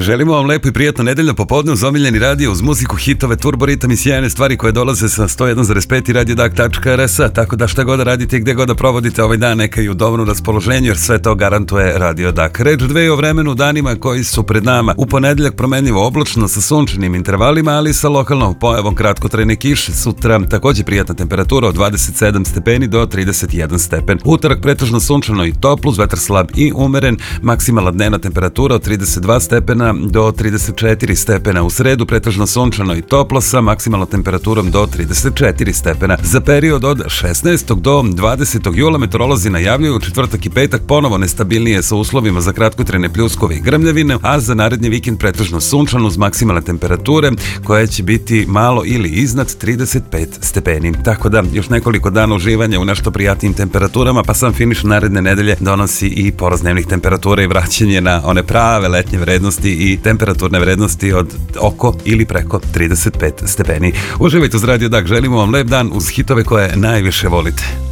Želimo vam lepo i prijatno nedeljno popodne uz omiljeni radio, uz muziku, hitove, turboritam i sjajne stvari koje dolaze sa 101,5 i radiodak.rs, tako da šta god da radite i gde god da provodite ovaj dan, neka i u dobrom raspoloženju, jer sve to garantuje Radio Dak. Reč dve o vremenu, danima koji su pred nama. U ponedeljak promenljivo oblačno sa sunčanim intervalima, ali sa lokalnom pojavom kratkotrajne kiše. Sutra takođe prijatna temperatura od 27 stepeni do 31 stepen. Utorak pretežno sunčano i toplo, uz vetar slab i umeren, maksimalna dnevna temperatura od 32 stepena do 34 stepena. U sredu pretežno sunčano i toplo sa maksimalnom temperaturom do 34 stepena. Za period od 16. do 20. jula meteorolozi najavljuju četvrtak i petak ponovo nestabilnije sa uslovima za kratkotrajne pljuskove i grmljavine, a za naredni vikend pretežno sunčano uz maksimalne temperature koje će biti malo ili iznad 35 stepeni. Tako da još nekoliko dana uživanja u nešto prijatnijim temperaturama, pa sam finiš naredne nedelje donosi i porast dnevnih temperatura i vraćanje na one prave letnje vrednosti i temperaturne vrednosti od oko ili preko 35 stepeni. Uživajte uz Radio Dak, želimo vam lep dan uz hitove koje najviše volite.